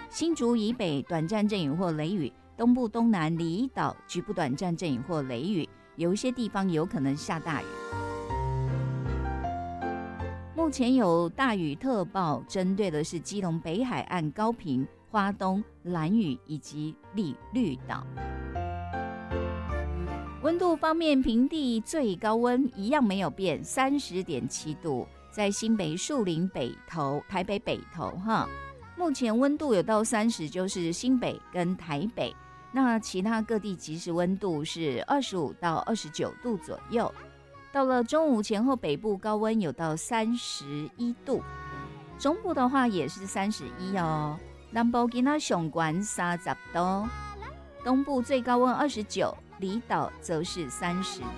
新竹以北短暂阵雨或雷雨，东部东南离岛局部短暂阵雨或雷雨，有一些地方有可能下大雨。目前有大雨特报，针对的是基隆北海岸、高屏、花东、兰屿以及绿岛。温度方面，平地最高温一样没有变，30.7度，在新北树林北投、台北北投哈。目前温度有到30，就是新北跟台北。那其他各地即时温度是25到29度左右。到了中午前后，北部高温有到31度，中部的话也是31哦。南部今仔上悬30度，东部最高温29，离岛则是30